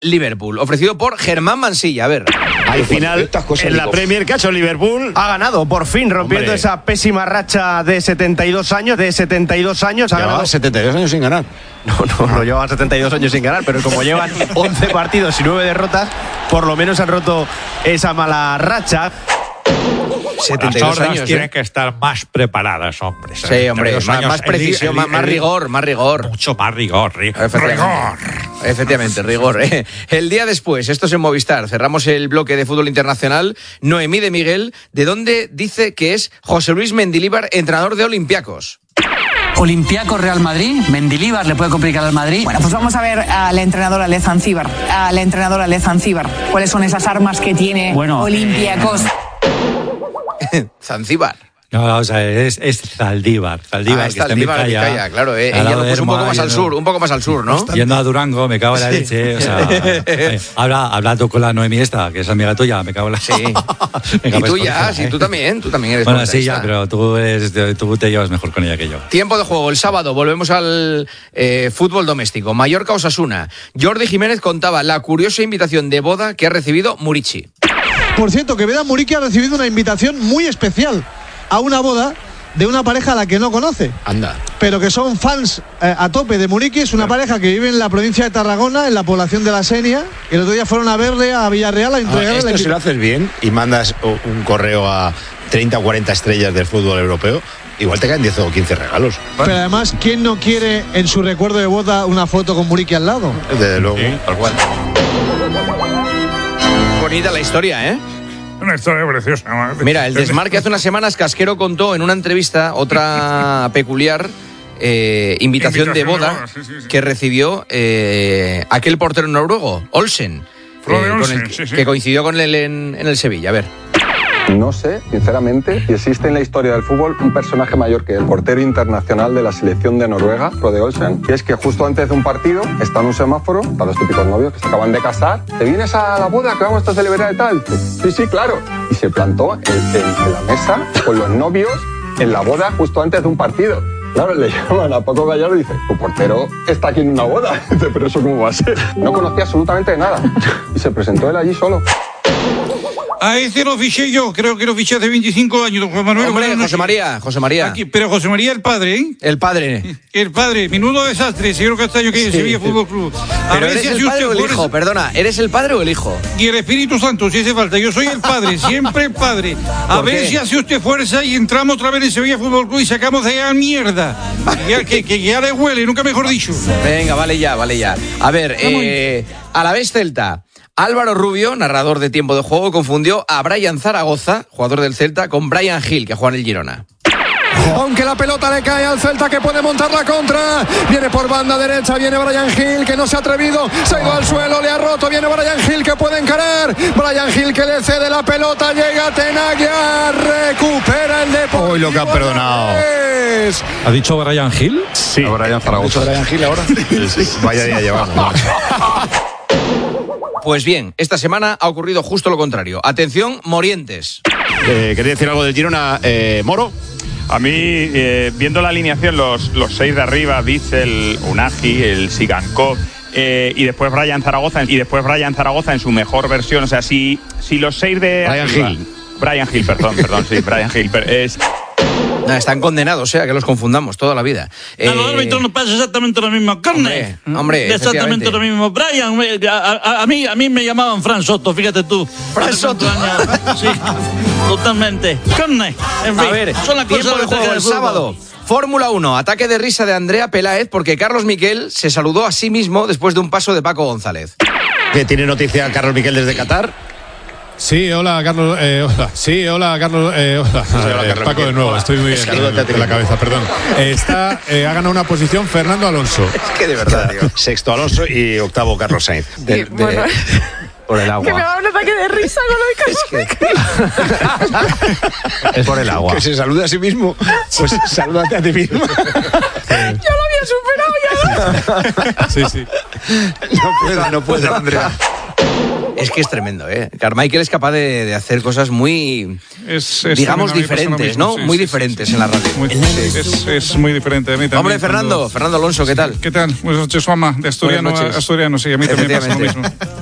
Liverpool, ofrecido por Germán Mansilla. A ver. Al final, en la Premier que ha hecho Liverpool, ha ganado, por fin, rompiendo esa pésima racha de 72 años. Ha ganado 72 años sin ganar. No llevan 72 años sin ganar, pero como llevan 11 partidos y 9 derrotas, por lo menos han roto esa mala racha. 72 Las años tienen que estar más preparadas, hombre. Sí, hombre, más precisión, más rigor. Mucho más rigor. Efectivamente, rigor. El día después, esto es en Movistar, cerramos el bloque de fútbol internacional. Noemí de Miguel, ¿de dónde dice que es José Luis Mendilibar, entrenador de Olympiacos? Olympiacos Real Madrid, Mendilibar le puede complicar al Madrid. Bueno, pues vamos a ver a la entrenadora Lez Zanzíbar. ¿Cuáles son esas armas que tiene Olympiacos? Zanzíbar. No, o sea, es Zaldívar. Zaldívar, que está en Vizcaya, claro. Ella lo puso un poco más al sur, ¿no? Yendo a Durango, me cago en la leche. O sea, habla tú con la Noemí esta, que es amiga tuya, me cago en la... Sí. Y tú ya, sí, tú también eres... Bueno, sí, ya, pero tú te llevas mejor con ella que yo. Tiempo de juego, el sábado, volvemos al fútbol doméstico. Mallorca-Osasuna. Jordi Jiménez contaba la curiosa invitación de boda que ha recibido Muriqi. Por cierto, que Vedan Muriqi ha recibido una invitación muy especial a una boda de una pareja a la que no conoce. Anda. Pero que son fans a tope de Muriqi. Es una pareja que vive en la provincia de Tarragona, en la población de La Senia. Y el otro día fueron a verle a Villarreal a entregarle esto si lo haces bien y mandas un correo a 30 o 40 estrellas del fútbol europeo, igual te caen 10 o 15 regalos. Pero además, ¿quién no quiere en su recuerdo de boda una foto con Muriqi al lado? Desde luego. Sí, tal cual. Bonita la historia, ¿eh? Una historia preciosa. Mira, el desmarque hace unas semanas, Casquero contó en una entrevista otra peculiar invitación de boda que recibió aquel portero noruego, Olsen, que coincidió con él en el Sevilla. A ver. No sé, sinceramente, si existe en la historia del fútbol un personaje mayor que el portero internacional de la selección de Noruega, Frode Olsen, y es que justo antes de un partido está en un semáforo, están los típicos novios que se acaban de casar. ¿Te vienes a la boda que vamos a celebrar y tal? Sí, claro. Y se plantó en la mesa con los novios en la boda justo antes de un partido. Claro, le llaman a Paco Gallardo y dice: tu portero está aquí en una boda. Dice: pero eso cómo va a ser. No conocía absolutamente nada. Y se presentó él allí solo. A ese lo fiché yo, creo que lo fiché hace 25 años, don Juan Manuel. Hombre, José María. Aquí, pero José María el padre, ¿eh? El padre, menudo desastre, señor Castaño, que es Sevilla Fútbol Club. Pero eres el padre o el hijo, perdona, ¿eres el padre o el hijo? Y el Espíritu Santo, si hace falta, yo soy el padre, siempre el padre. A ver si hace usted fuerza y entramos otra vez en Sevilla Fútbol Club y sacamos de allá mierda. Que ya le huele, nunca mejor dicho. Venga, vale ya. A ver, a la vez Celta. Álvaro Rubio, narrador de Tiempo de Juego, confundió a Brian Zaragoza, jugador del Celta, con Brian Gil, que juega en el Girona. Aunque la pelota le cae al Celta, que puede montar la contra. Viene por banda derecha, viene Brian Gil, que no se ha atrevido, se ha ido al suelo, le ha roto. Viene Brian Gil, que puede encarar. Brian Gil, que le cede la pelota, llega Tenaglia, recupera el Deportivo. Hoy lo que ha perdonado. ¿Ha dicho Brian Gil? Sí. A Brian Zaragoza. ¿Ha dicho Brian Gil ahora? Sí. Vaya día llevamos. Pues bien, esta semana ha ocurrido justo lo contrario. Atención, Morientes. ¿Quería decir algo del Girona, Moro? A mí, viendo la alineación, los 6 de arriba, Bitzel, Unagi, el Sigankov, y después Brian Zaragoza en su mejor versión. O sea, si los 6 de Brian Gil, perdón, sí, Brian Gil. Están condenados, a que los confundamos toda la vida. A los árbitros nos pasa exactamente lo mismo. Corne. Hombre, exactamente lo mismo. Brian, a mí me llamaban Fran Soto, fíjate tú. Fran Soto. Sí, totalmente. Corne. En fin, a ver, son las cosas del juego el sábado. Fórmula 1, ataque de risa de Andrea Peláez porque Carlos Miquel se saludó a sí mismo después de un paso de Paco González. ¿Qué tiene noticia Carlos Miquel desde Qatar? Sí, hola Carlos. Hola. Sí, hola Carlos. Hola. Carlos Paco de nuevo, estoy muy bien de la cabeza, perdón. Ha ganado una posición Fernando Alonso. Es que de verdad, tío. Sexto Alonso y octavo Carlos Sainz. Por el agua. Que me da un ataque de risa con lo de Carlos. Es por el agua. Que se salude a sí mismo. Pues salúdate a ti mismo. Yo lo había superado ya. Sí. No puedo, Andrea. Es que es tremendo, ¿eh? Carmichael es capaz de hacer cosas muy, digamos, diferentes, ¿no? Sí, muy sí, diferentes en la radio. Es muy diferente a mí también. Hombre, Fernando Alonso, ¿qué tal? ¿Qué tal? Buenas noches, Juanma, de asturiano a asturiano, sí, a mí también pasa lo mismo.